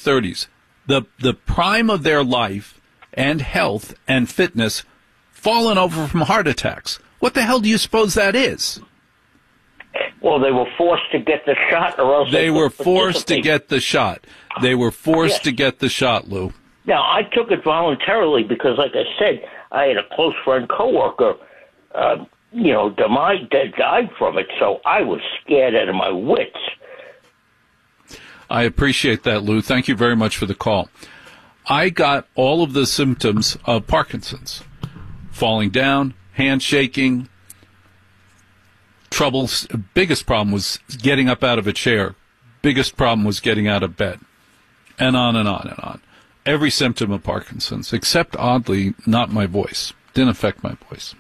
30s, the prime of their life and health and fitness, fallen over from heart attacks. What the hell do you suppose that is? Well, they were forced to get the shot, or else they were forced to get the shot. They were forced to get the shot, Lou. Now, I took it voluntarily because, like I said, I had a close friend, coworker, died from it, so I was scared out of my wits. I appreciate that, Lou. Thank you very much for the call. I got all of the symptoms of Parkinson's. Falling down, hand shaking, troubles. Biggest problem was getting up out of a chair. Biggest problem was getting out of bed. And on and on and on. Every symptom of Parkinson's, except, oddly, not my voice. Didn't affect my voice.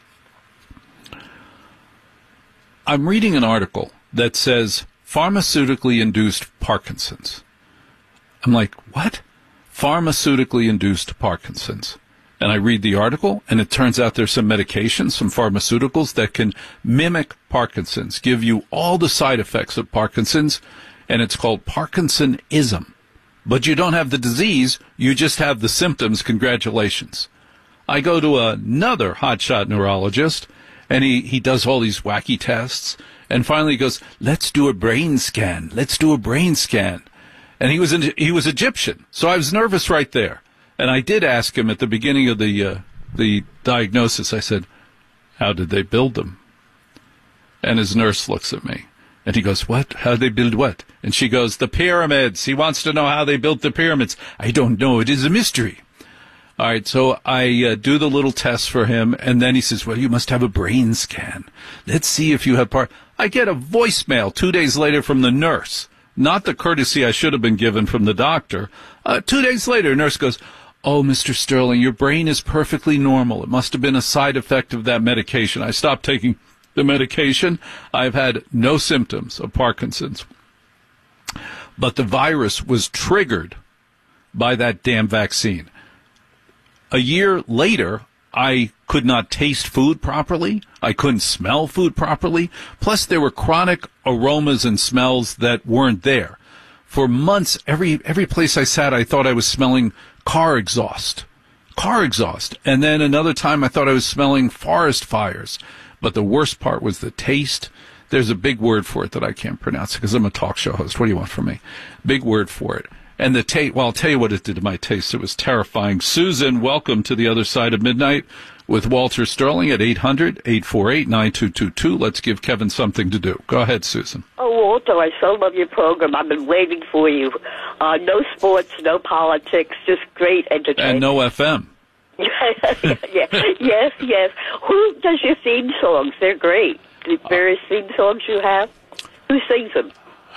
I'm reading an article that says pharmaceutically induced Parkinson's. I'm like, what? Pharmaceutically induced Parkinson's. And I read the article, and it turns out there's some medications, some pharmaceuticals that can mimic Parkinson's, give you all the side effects of Parkinson's, and it's called Parkinsonism. But you don't have the disease, you just have the symptoms. Congratulations. I go to another hotshot neurologist, and he does all these wacky tests, and finally he goes, let's do a brain scan. Let's do a brain scan. And he was Egyptian, so I was nervous right there. And I did ask him at the beginning of the diagnosis, I said, how did they build them? And his nurse looks at me, and he goes, what? How they build what? And she goes, the pyramids. He wants to know how they built the pyramids. I don't know. It is a mystery. All right, so I do the little test for him, and then he says, well, you must have a brain scan. Let's see if you have I get a voicemail 2 days later from the nurse, not the courtesy I should have been given from the doctor. 2 days later, nurse goes, oh, Mr. Sterling, your brain is perfectly normal. It must have been a side effect of that medication. I stopped taking the medication. I've had no symptoms of Parkinson's. But the virus was triggered by that damn vaccine. A year later, I could not taste food properly. I couldn't smell food properly. Plus, there were chronic aromas and smells that weren't there. For months, every place I sat, I thought I was smelling car exhaust. And then another time, I thought I was smelling forest fires. But the worst part was the taste. There's a big word for it that I can't pronounce because I'm a talk show host. What do you want from me? Big word for it. And the taste, well, I'll tell you what it did to my taste. It was terrifying. Susan, welcome to the other side of midnight with Walter Sterling at 800-848-9222. Let's give Kevin something to do. Go ahead, Susan. Oh, Walter, I so love your program. I've been waiting for you. No sports, no politics, just great entertainment. And no FM. Yes. Who does your theme songs? They're great. The various theme songs you have. Who sings them?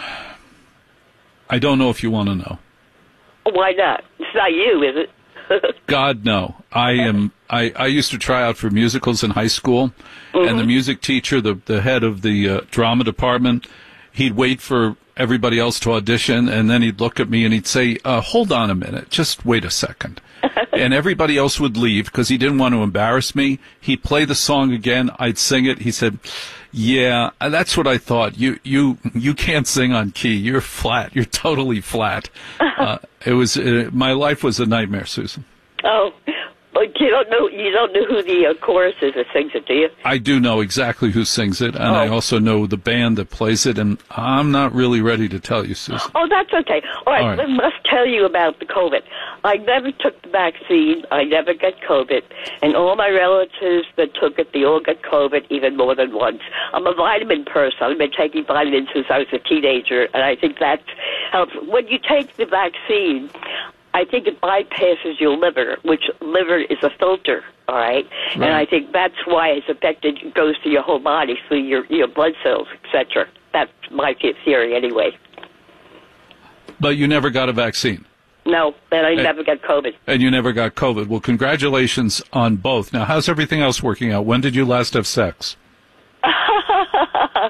I don't know if you want to know. Why not? It's not you, is it? God, no. I used to try out for musicals in high school, and the music teacher, the head of the drama department, he'd wait for everybody else to audition, and then he'd look at me and he'd say, hold on a minute, just wait a second. And everybody else would leave because he didn't want to embarrass me. He'd play the song again. I'd sing it. He said, yeah, that's what I thought. You can't sing on key. You're flat. You're totally flat. My life was a nightmare, Susan. Oh, but you don't know who the chorus is that sings it, do you? I do know exactly who sings it, and I also know the band that plays it, and I'm not really ready to tell you, Susan. Oh, that's okay. All right. I must tell you about the COVID. I never took the vaccine. I never got COVID. And all my relatives that took it, they all got COVID even more than once. I'm a vitamin person. I've been taking vitamins since I was a teenager, and I think that helps. When you take the vaccine, I think it bypasses your liver, which liver is a filter, all right? And I think that's why it's affected. It goes to your whole body, through your blood cells, etc. That's my theory anyway. But you never got a vaccine? No, and I never got COVID. And you never got COVID. Well, congratulations on both. Now, how's everything else working out? When did you last have sex?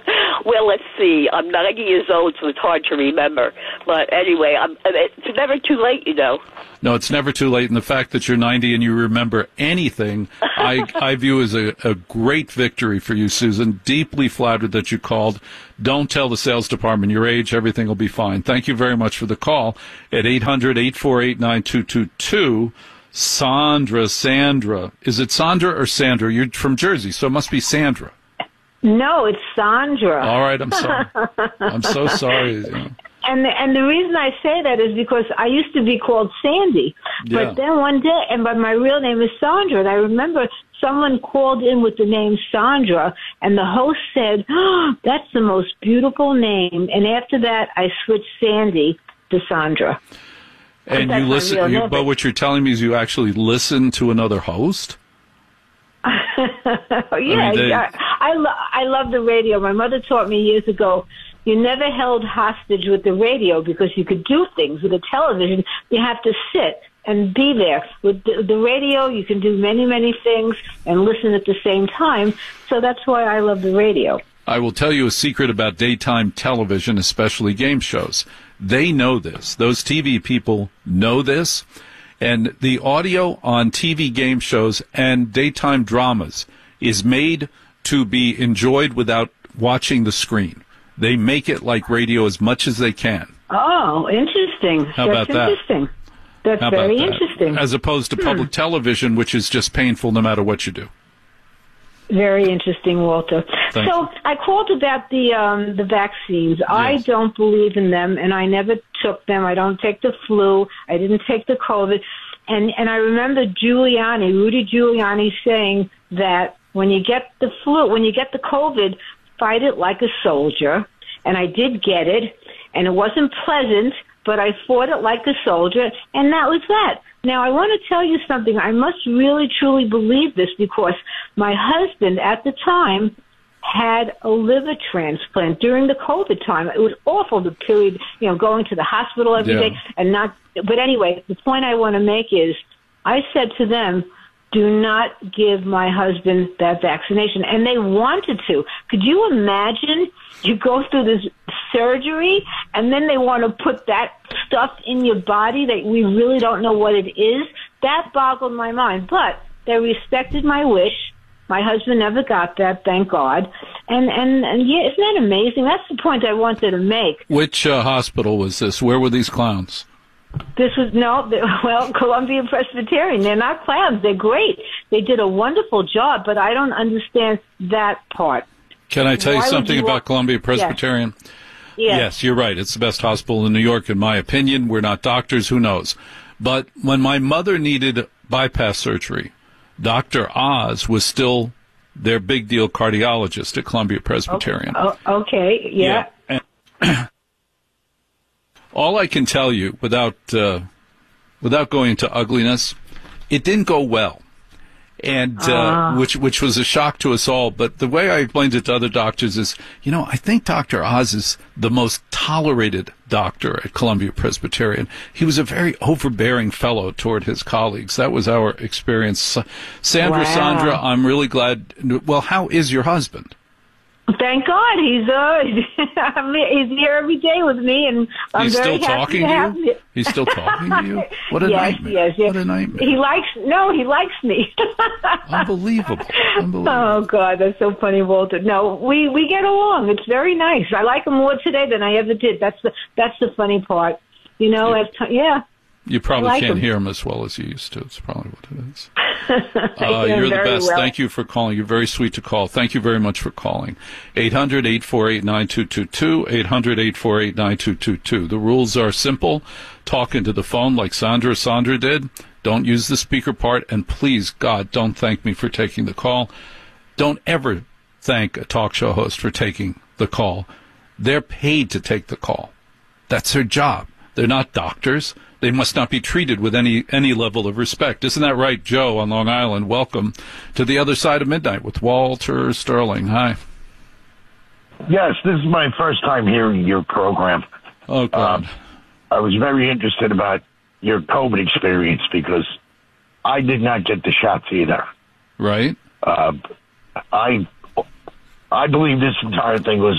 Well, let's see. I'm 90 years old, so it's hard to remember. But anyway, it's never too late, you know. No, it's never too late. And the fact that you're 90 and you remember anything, I view as a great victory for you, Susan. Deeply flattered that you called. Don't tell the sales department your age. Everything will be fine. Thank you very much for the call at 800-848-9222. Sandra. Is it Sandra or Sandra? You're from Jersey, so it must be Sandra. No, it's Sandra. All right, I'm sorry. I'm so sorry. You know. And the reason I say that is because I used to be called Sandy, but then one day, but my real name is Sandra, and I remember someone called in with the name Sandra, and the host said, "Oh, that's the most beautiful name." And after that, I switched Sandy to Sandra. And you listen, but what you're telling me is you actually listen to another host? Yeah, I love the radio. My mother taught me years ago, you never held hostage with the radio because you could do things. With the television, you have to sit and be there. With the radio, you can do many, many things and listen at the same time. So that's why I love the radio. I will tell you a secret about daytime television, especially game shows. They know this. Those TV people know this. And the audio on TV game shows and daytime dramas is made to be enjoyed without watching the screen. They make it like radio as much as they can. Oh, interesting. How about that? Interesting. That's very interesting. As opposed to public television, which is just painful no matter what you do. Very interesting, Walter. So I called about the vaccines. Yes. I don't believe in them, and I never took them. I don't take the flu. I didn't take the COVID. And I remember Rudy Giuliani saying that when you get the flu, when you get the COVID, fight it like a soldier. And I did get it, and it wasn't pleasant, but I fought it like a soldier, and that was that. Now, I want to tell you something. I must really, truly believe this because my husband at the time had a liver transplant during the COVID time. It was awful, the period, going to the hospital every day and not. But anyway, the point I want to make is I said to them, do not give my husband that vaccination. And they wanted to. Could you imagine you go through this surgery and then they want to put that stuff in your body that we really don't know what it is? That boggled my mind. But they respected my wish. My husband never got that, thank God. And yeah, isn't that amazing? That's the point I wanted to make. Which hospital was this? Where were these clowns? This was, Columbia Presbyterian. They're not clowns. They're great. They did a wonderful job, but I don't understand that part. Can I tell you something about Columbia Presbyterian? Yes, you're right. It's the best hospital in New York, in my opinion. We're not doctors. Who knows? But when my mother needed bypass surgery, Dr. Oz was still their big deal cardiologist at Columbia Presbyterian. Okay, yeah. And all I can tell you, without going into ugliness, it didn't go well, and which was a shock to us all. But the way I explained it to other doctors is, I think Dr. Oz is the most tolerated doctor at Columbia Presbyterian. He was a very overbearing fellow toward his colleagues. That was our experience. Sandra, I'm really glad. Well, how is your husband? Thank God he's here every day with me, and I'm very happy to have him. He's still talking to you? What a nightmare! Yes. What a nightmare! He likes me. Unbelievable! Oh God, that's so funny, Walter. No, we get along. It's very nice. I like him more today than I ever did. That's the funny part. You probably can't hear him as well as you used to. It's probably what it is. You're the best. Well. Thank you for calling. You're very sweet to call. Thank you very much for calling. 800-848-9222, 800-848-9222. The rules are simple. Talk into the phone like Sandra did. Don't use the speaker part. And please, God, don't thank me for taking the call. Don't ever thank a talk show host for taking the call. They're paid to take the call. That's their job. They're not doctors. They must not be treated with any level of respect. Isn't that right, Joe on Long Island? Welcome to the other side of midnight with Walter Sterling. Hi. Yes, this is my first time hearing your program. Oh, God. I was very interested about your COVID experience because I did not get the shots either. Right. I believe this entire thing was a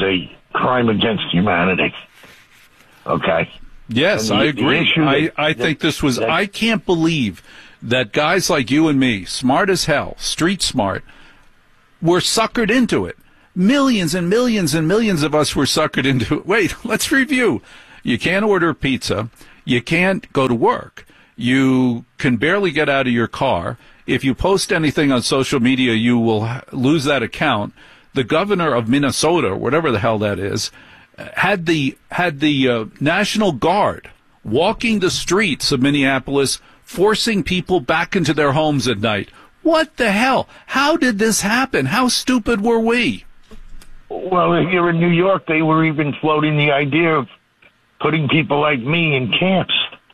crime against humanity. Okay? Yes, I agree. I think this was, I can't believe that guys like you and me, smart as hell, street smart, were suckered into it. Millions and millions and millions of us were suckered into it. Wait, let's review. You can't order pizza. You can't go to work. You can barely get out of your car. If you post anything on social media, you will lose that account. The governor of Minnesota, whatever the hell that is, had the National Guard walking the streets of Minneapolis, forcing people back into their homes at night. What the hell? How did this happen? How stupid were we? Well, here in New York, they were even floating the idea of putting people like me in camps.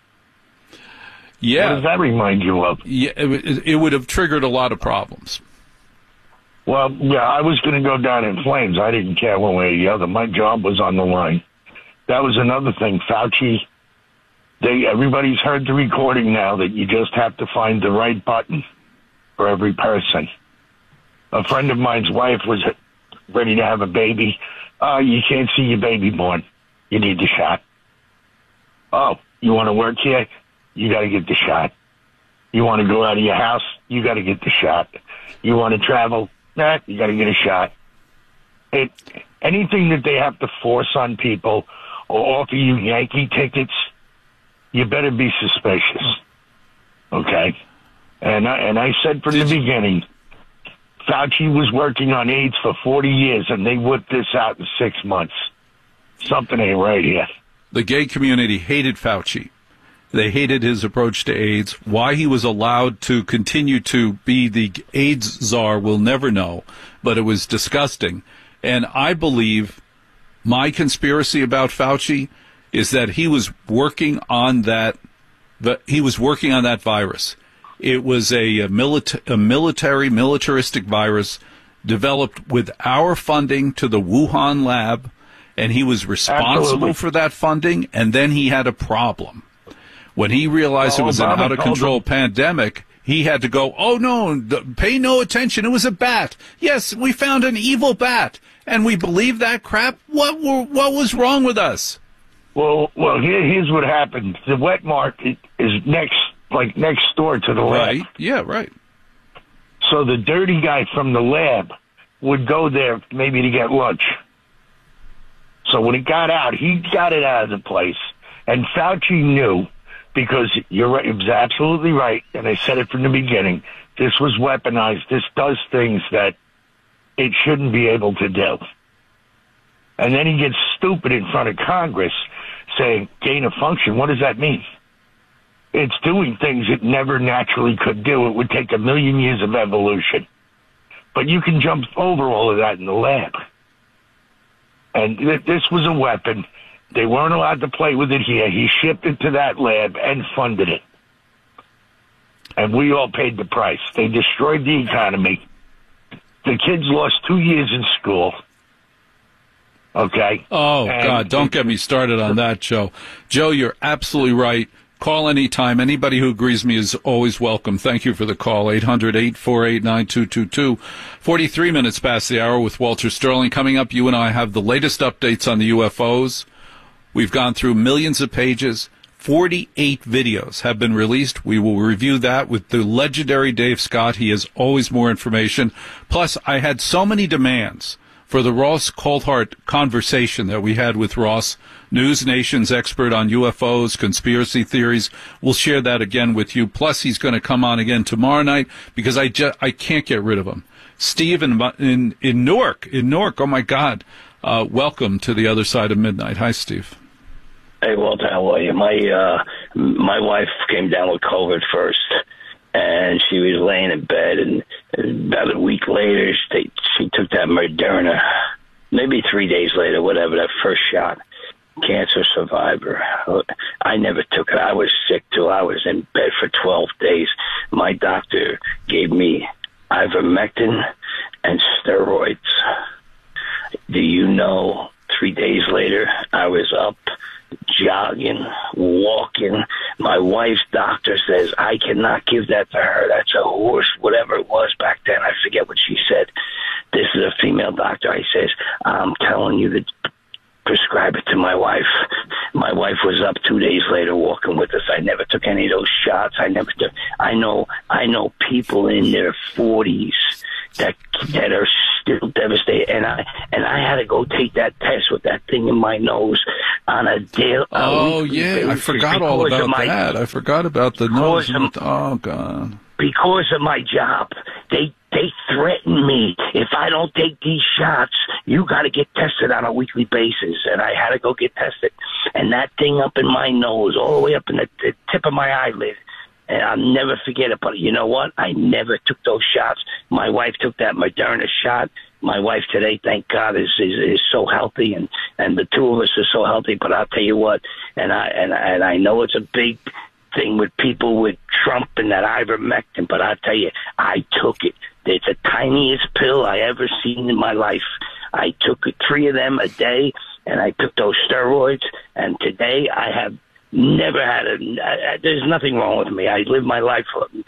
Yeah. What does that remind you of? Yeah, it would have triggered a lot of problems. Well, yeah, I was going to go down in flames. I didn't care one way or the other. My job was on the line. That was another thing. Fauci, everybody's heard the recording now that you just have to find the right button for every person. A friend of mine's wife was ready to have a baby. You can't see your baby born. You need the shot. Oh, you want to work here? You got to get the shot. You want to go out of your house? You got to get the shot. You want to travel? Nah, you got to get a shot. Anything that they have to force on people or offer you Yankee tickets, you better be suspicious. Okay? And I said from the beginning, Fauci was working on AIDS for 40 years, and they whipped this out in 6 months. Something ain't right here. The gay community hated Fauci. They hated his approach to AIDS. Why he was allowed to continue to be the AIDS czar, we'll never know, but it was disgusting. And I believe my conspiracy about Fauci is that he was working on that. He was working on that virus. It was a militaristic virus developed with our funding to the Wuhan lab, and he was responsible for that funding. And then he had a problem. When he realized it was an out-of-control pandemic, he had to go, oh, no, pay no attention. It was a bat. Yes, we found an evil bat, and we believe that crap. What was wrong with us? Well, here's what happened. The wet market is next door to the lab. Right, yeah, right. So the dirty guy from the lab would go there maybe to get lunch. So when it got out, he got it out of the place, and Fauci knew. Because you're right, it was absolutely right, and I said it from the beginning. This was weaponized. This does things that it shouldn't be able to do. And then he gets stupid in front of Congress saying gain of function. What does that mean? It's doing things it never naturally could do. It would take 1 million years of evolution. But you can jump over all of that in the lab. And this was a weapon. They weren't allowed to play with it here. He shipped it to that lab and funded it. And we all paid the price. They destroyed the economy. The kids lost 2 years in school. Okay? Oh, God, don't get me started on that, Joe. Joe, you're absolutely right. Call anytime. Anybody who agrees with me is always welcome. Thank you for the call. 800-848-9222. 43 minutes past the hour with Walter Sterling. Coming up, you and I have the latest updates on the UFOs. We've gone through millions of pages. 48 videos have been released. We will review that with the legendary Dave Scott. He has always more information. Plus, I had so many demands for the Ross Coulthart conversation that we had with Ross, News Nation's expert on UFOs, conspiracy theories. We'll share that again with you. Plus, he's going to come on again tomorrow night because I can't get rid of him. Steve in Newark. Oh, my God. Welcome to the other side of midnight. Hi, Steve. Hey, Walter, how are you? My wife came down with COVID first, and she was laying in bed, and about a week later, she took that Moderna, maybe 3 days later, whatever, that first shot. Cancer survivor. I never took it. I was sick, too. I was in bed for 12 days. My doctor gave me ivermectin and steroids. Do you know, 3 days later, I was up jogging, walking. My wife's doctor says, I cannot give that to her. That's a horse, whatever it was back then. I forget what she said. This is a female doctor. I says, I'm telling you that prescribe it to my wife. My wife was up 2 days later walking with us. I never took any of those shots. I never took. I know people in their 40s that are still devastated, and I had to go take that test with that thing in my nose on a daily. Oh yeah, I forgot all about that. I forgot about the nose. Oh God. Because of my job, they threatened me. If I don't take these shots, you got to get tested on a weekly basis. And I had to go get tested. And that thing up in my nose, all the way up in the tip of my eyelid, and I'll never forget it. But you know what? I never took those shots. My wife took that Moderna shot. My wife today, thank God, is so healthy, and the two of us are so healthy. But I'll tell you what, and I know it's a big thing with people with Trump and that ivermectin, but I'll tell you, I took it. It's the tiniest pill I ever seen in my life. I took 3 of them a day, and I took those steroids, and today I have never had there's nothing wrong with me. I live my life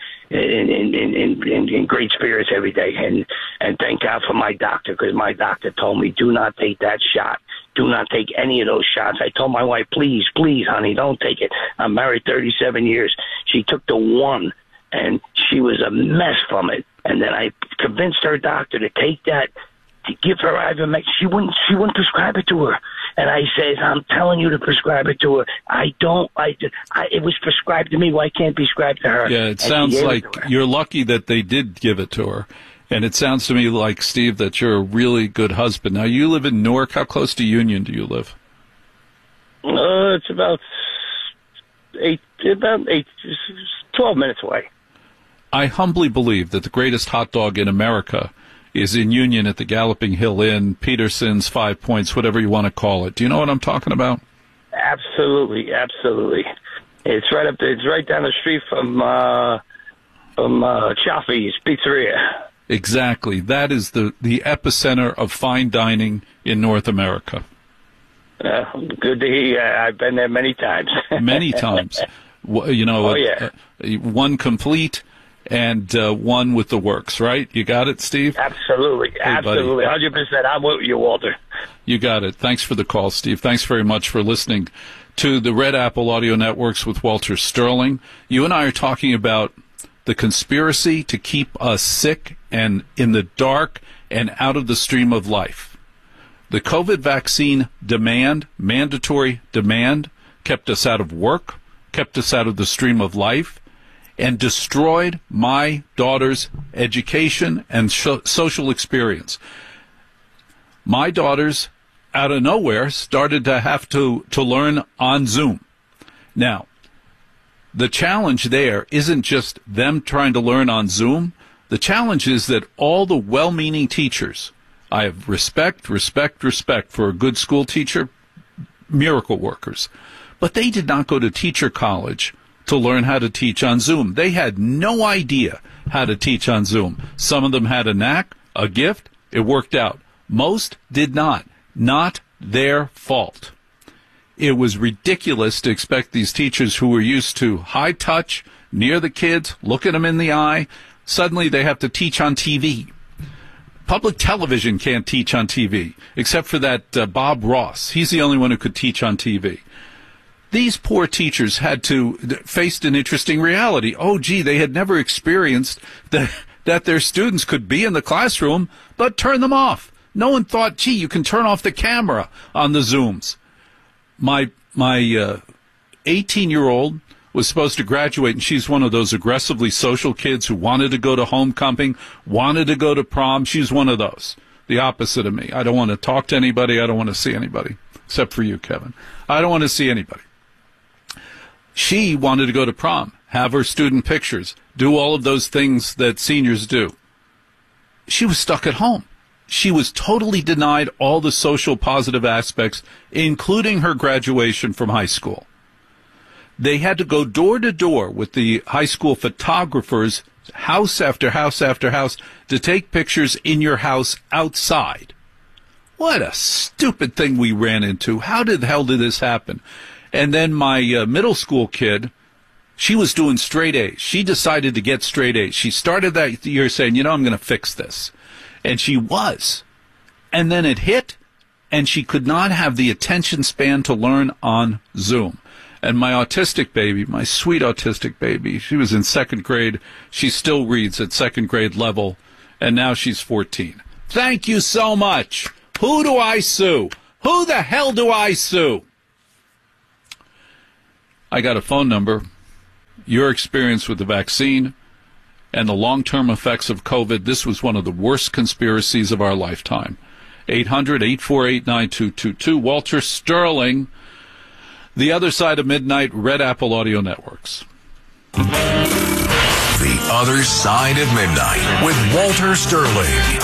in great spirits every day, and thank God for my doctor, because my doctor told me, do not take that shot. Do not take any of those shots. I told my wife, please, honey, don't take it. I'm married 37 years. She took the one, and she was a mess from it. And then I convinced her doctor to take that, to give her ivermectin. She wouldn't prescribe it to her. And I says, I'm telling you to prescribe it to her. It was prescribed to me. Why can't it be prescribed to her? Yeah, it sounds like you're lucky that they did give it to her. And it sounds to me like, Steve, that you're a really good husband. Now, you live in Newark. How close to Union do you live? It's about 12 minutes away. I humbly believe that the greatest hot dog in America is in Union at the Galloping Hill Inn, Peterson's, 5 Points, whatever you want to call it. Do you know what I'm talking about? Absolutely. It's right up there. It's right down the street from Chaffee's Pizzeria. Exactly. That is the epicenter of fine dining in North America. Good to hear. I've been there many times. Many times. One complete and one with the works, right? You got it, Steve? Absolutely. Hey, absolutely. 100%. I'm with you, Walter. You got it. Thanks for the call, Steve. Thanks very much for listening to the Red Apple Audio Networks with Walter Sterling. You and I are talking about the conspiracy to keep us sick and in the dark and out of the stream of life. The COVID vaccine mandatory demand, kept us out of work, kept us out of the stream of life, and destroyed my daughter's education and social experience. My daughters, out of nowhere, started to have to learn on Zoom. Now, the challenge there isn't just them trying to learn on Zoom. The challenge is that all the well-meaning teachers, I have respect for a good school teacher, miracle workers, but they did not go to teacher college to learn how to teach on Zoom. They had no idea how to teach on Zoom. Some of them had a knack, a gift. It worked out. Most did not. Not their fault. It was ridiculous to expect these teachers who were used to high touch, near the kids, look at them in the eye, suddenly they have to teach on TV. Public television can't teach on TV, except for that Bob Ross. He's the only one who could teach on TV. These poor teachers faced an interesting reality. Oh, gee, they had never experienced that their students could be in the classroom, but turn them off. No one thought, gee, you can turn off the camera on the Zooms. My 18-year-old was supposed to graduate, and she's one of those aggressively social kids who wanted to go to homecoming, wanted to go to prom. She's one of those, the opposite of me. I don't want to talk to anybody. I don't want to see anybody, except for you, Kevin. I don't want to see anybody. She wanted to go to prom, have her student pictures, do all of those things that seniors do. She was stuck at home. She was totally denied all the social positive aspects, including her graduation from high school. They had to go door to door with the high school photographers, house after house after house, to take pictures in your house outside. What a stupid thing we ran into. How the hell did this happen? And then my middle school kid, she was doing straight A's. She decided to get straight A's. She started that year saying, I'm going to fix this. And she was. And then it hit, and she could not have the attention span to learn on Zoom. And my autistic baby, my sweet autistic baby, she was in second grade. She still reads at second grade level, and now she's 14. Thank you so much. Who do I sue? Who the hell do I sue? I got a phone number. Your experience with the vaccine and the long-term effects of COVID. This was one of the worst conspiracies of our lifetime. 800-848-9222. Walter Sterling, The Other Side of Midnight, Red Apple Audio Networks. The Other Side of Midnight with Walter Sterling.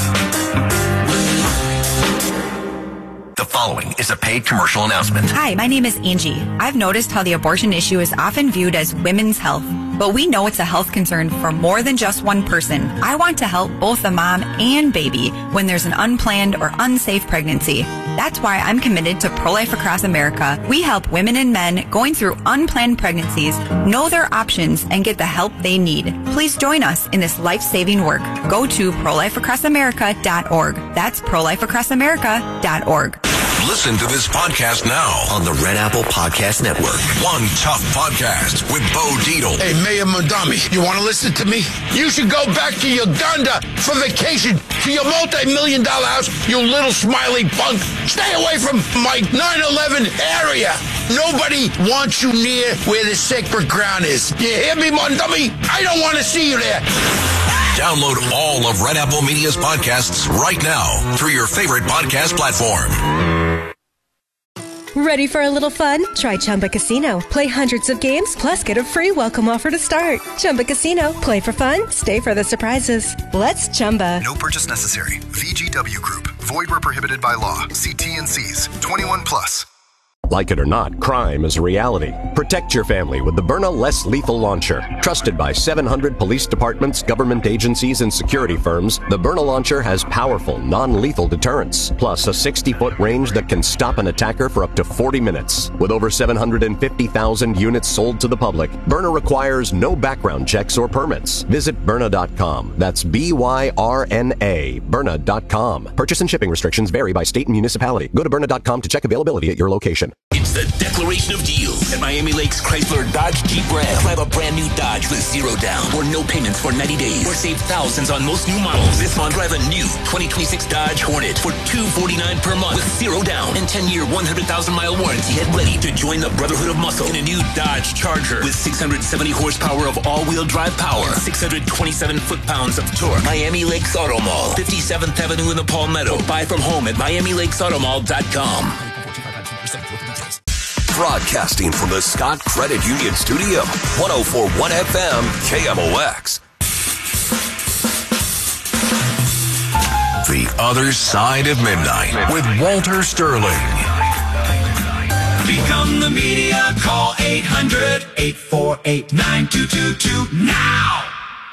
The following is a paid commercial announcement. Hi, my name is Angie. I've noticed how the abortion issue is often viewed as women's health, but we know it's a health concern for more than just one person. I want to help both the mom and baby when there's an unplanned or unsafe pregnancy. That's why I'm committed to Pro-Life Across America. We help women and men going through unplanned pregnancies know their options and get the help they need. Please join us in this life-saving work. Go to prolifeacrossamerica.org. That's prolifeacrossamerica.org. Listen to this podcast now on the Red Apple Podcast Network. One Tough Podcast with Bo Dietl. Hey, Mayor Mondami, you want to listen to me? You should go back to Uganda for vacation, to your multi-million-dollar house, you little smiley punk. Stay away from my 9/11 area. Nobody wants you near where the sacred ground is. You hear me, Mondami? I don't want to see you there. Download all of Red Apple Media's podcasts right now through your favorite podcast platform. Ready for a little fun? Try Chumba Casino. Play hundreds of games, plus get a free welcome offer to start. Chumba Casino. Play for fun. Stay for the surprises. Let's Chumba. No purchase necessary. VGW Group. Void where prohibited by law. See T&Cs. 21 plus. Like it or not, crime is a reality. Protect your family with the Byrna Less Lethal Launcher. Trusted by 700 police departments, government agencies, and security firms, the Byrna Launcher has powerful, non-lethal deterrence, plus a 60-foot range that can stop an attacker for up to 40 minutes. With over 750,000 units sold to the public, Byrna requires no background checks or permits. Visit Byrna.com. That's B-Y-R-N-A, Byrna.com. Purchase and shipping restrictions vary by state and municipality. Go to Byrna.com to check availability at your location. It's the Declaration of Deals at Miami Lakes Chrysler Dodge Jeep Ram. Drive a brand new Dodge with 0 down or no payments for 90 days or save thousands on most new models. This month, drive a new 2026 Dodge Hornet for $249 per month with 0 down and 10-year 100,000-mile warranty. Get ready to join the Brotherhood of Muscle in a new Dodge Charger with 670 horsepower of all-wheel drive power, 627 foot-pounds of torque. Miami Lakes Auto Mall, 57th Avenue in the Palmetto. Buy from home at MiamiLakesAutomall.com. Broadcasting from the Scott Credit Union Studio, 104.1 FM, KMOX. The Other Side of Midnight with Walter Sterling. Become the media. Call 800-848-9222 now.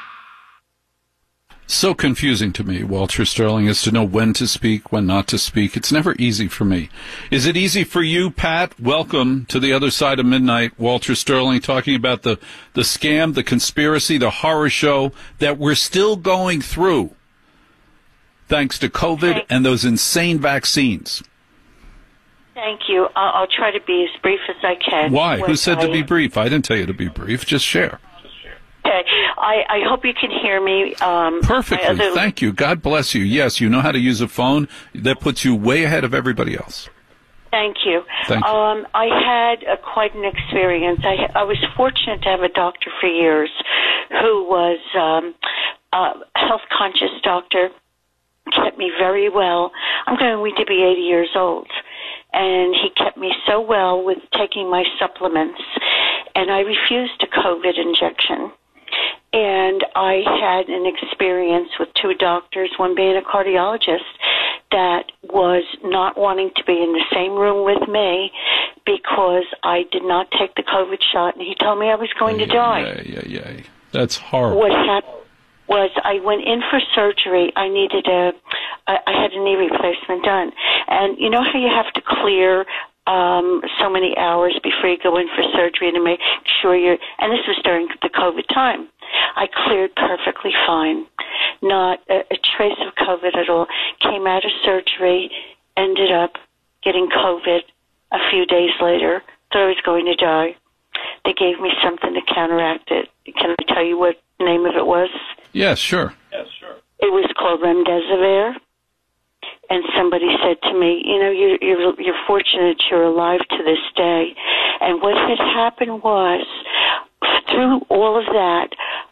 So confusing to me, Walter Sterling, as to know when to speak, when not to speak. It's never easy for me. Is it easy for you, Pat? Welcome to The Other Side of Midnight. Walter Sterling talking about the scam, the conspiracy, the horror show that we're still going through thanks to COVID and those insane vaccines. Thank you. I'll try to be as brief as I can. Why? Who said to be brief? I didn't tell you to be brief. Just share. Okay. I hope you can hear me. Perfectly. Thank you. God bless you. Yes, you know how to use a phone. That puts you way ahead of everybody else. Thank you. Thank you. I had quite an experience. I was fortunate to have a doctor for years who was a health-conscious doctor, kept me very well. I'm going to be 80 years old. And he kept me so well with taking my supplements. And I refused a COVID injection. And I had an experience with 2 doctors, one being a cardiologist, that was not wanting to be in the same room with me because I did not take the COVID shot, and he told me I was going to die. Yeah. That's horrible. What happened was I went in for surgery. I had a knee replacement done. And you know how you have to clear so many hours before you go in for surgery to make sure and this was during the COVID time. I cleared perfectly fine. Not a trace of COVID at all. Came out of surgery ended up getting COVID a few days later. Thought I was going to die. They gave me something to counteract it. Can I tell you what the name of it was? Yes, sure. It was called Remdesivir. And somebody said to me, you know, you're fortunate you're alive to this day. And what had happened was, through all of that,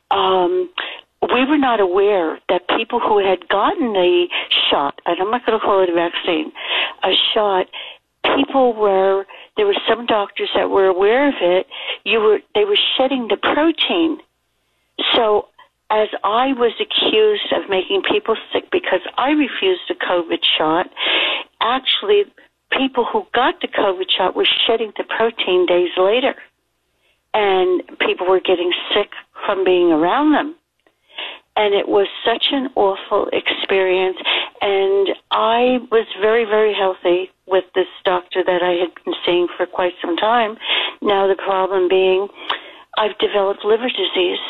we were not aware that people who had gotten the shot, and I'm not going to call it a vaccine, a shot, there were some doctors that were aware of it. They were shedding the protein. So as I was accused of making people sick because I refused a COVID shot, actually people who got the COVID shot were shedding the protein days later. And people were getting sick from being around them. And it was such an awful experience. And I was very, very healthy with this doctor that I had been seeing for quite some time. Now the problem being I've developed liver disease.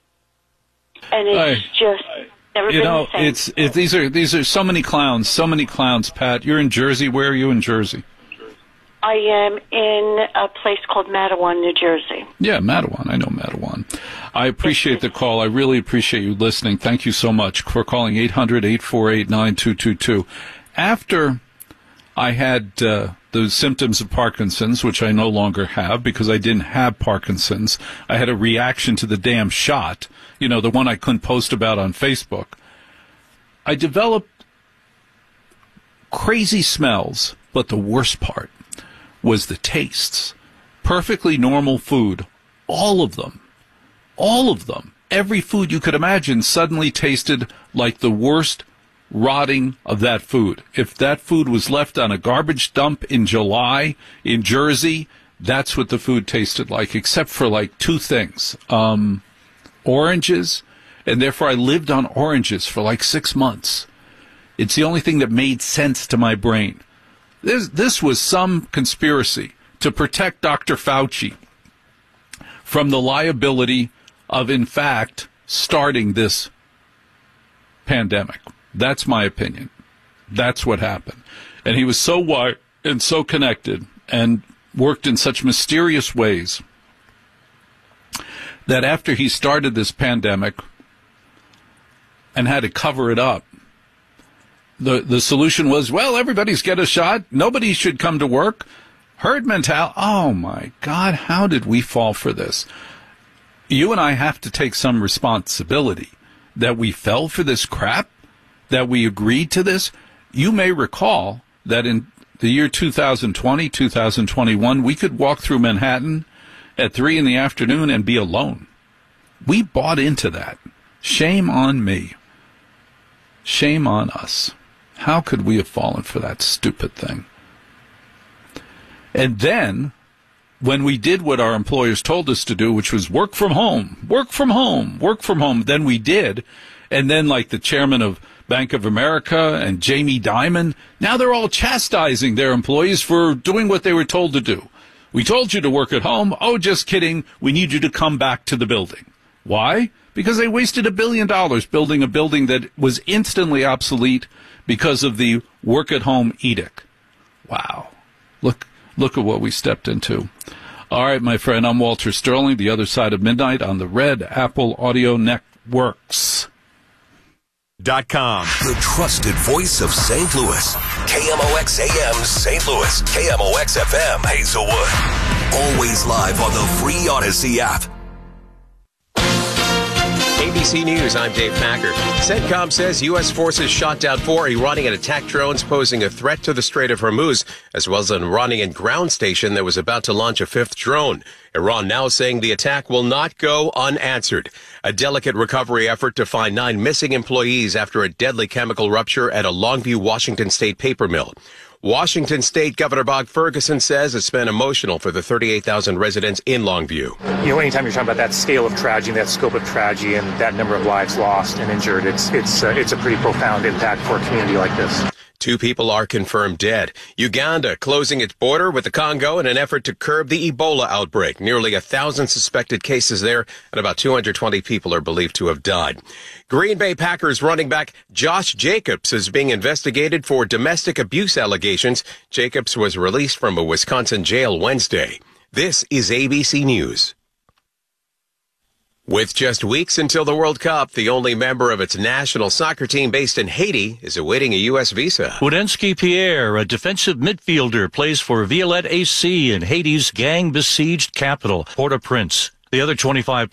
And it's just never been the same. These are so many clowns, Pat. You're in Jersey. Where are you in Jersey? I am in a place called Matawan, New Jersey. Yeah, Matawan. I know Matawan. I appreciate the call. I really appreciate you listening. Thank you so much for calling 800-848-9222. After I had the symptoms of Parkinson's, which I no longer have because I didn't have Parkinson's, I had a reaction to the damn shot, you know, the one I couldn't post about on Facebook. I developed crazy smells, but the worst part was the tastes. Perfectly normal food, all of them, every food you could imagine suddenly tasted like the worst rotting of that food. If that food was left on a garbage dump in July in Jersey, that's what the food tasted like, except for like two things. Oranges, and therefore I lived on oranges for like 6 months. It's the only thing that made sense to my brain. This was some conspiracy to protect Dr. Fauci from the liability of, in fact, starting this pandemic. That's my opinion. That's what happened. And he was so wired and so connected and worked in such mysterious ways that after he started this pandemic and had to cover it up, the solution was, well, everybody's get a shot. Nobody should come to work. Herd mentality. Oh, my God, how did we fall for this? You and I have to take some responsibility that we fell for this crap, that we agreed to this. You may recall that in the year 2020, 2021, we could walk through Manhattan at 3 p.m. and be alone. We bought into that. Shame on me. Shame on us. How could we have fallen for that stupid thing? And then, when we did what our employers told us to do, which was work from home, then we did. And then, like the chairman of Bank of America and Jamie Dimon, now they're all chastising their employees for doing what they were told to do. We told you to work at home. Oh, just kidding. We need you to come back to the building. Why? Because they wasted $1 billion building a building that was instantly obsolete because of the work-at-home edict. Wow. Look at what we stepped into. All right, my friend, I'm Walter Sterling, the other side of midnight on the Red Apple Audio Networks. .com. The trusted voice of St. Louis. KMOX AM St. Louis. KMOX FM Hazelwood. Always live on the free Odyssey app. ABC News, I'm Dave Packard. CENTCOM says U.S. forces shot down 4 Iranian attack drones posing a threat to the Strait of Hormuz, as well as an Iranian ground station that was about to launch a 5th drone. Iran now saying the attack will not go unanswered. A delicate recovery effort to find 9 missing employees after a deadly chemical rupture at a Longview, Washington State paper mill. Washington State Governor Bob Ferguson says it's been emotional for the 38,000 residents in Longview. You know, anytime you're talking about that scale of tragedy, that scope of tragedy, and that number of lives lost and injured, it's a pretty profound impact for a community like this. 2 people are confirmed dead. Uganda closing its border with the Congo in an effort to curb the Ebola outbreak. Nearly 1,000 suspected cases there, and about 220 people are believed to have died. Green Bay Packers running back Josh Jacobs is being investigated for domestic abuse allegations. Jacobs was released from a Wisconsin jail Wednesday. This is ABC News. With just weeks until the World Cup, the only member of its national soccer team based in Haiti is awaiting a U.S. visa. Woodensky Pierre, a defensive midfielder, plays for Violette AC in Haiti's gang-besieged capital, Port-au-Prince. The other 25